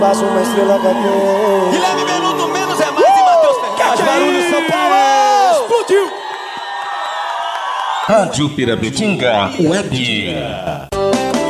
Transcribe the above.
Faço uma estrela cadente. Guilherme Menudo, menos é mais e Matheus Ferraz. Barulho, São Paulo! Explodiu! Rádio Pirapetinga Web.